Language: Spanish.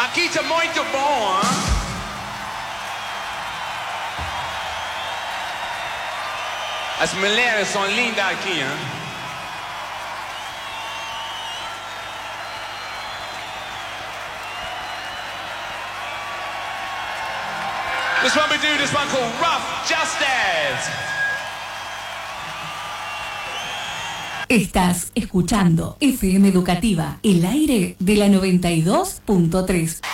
Aqui tá muito bom, hein? As mulheres são lindas aqui, hein? This one we do, this one called Rough Justice. Estás escuchando FM Educativa, el aire de la 92.3.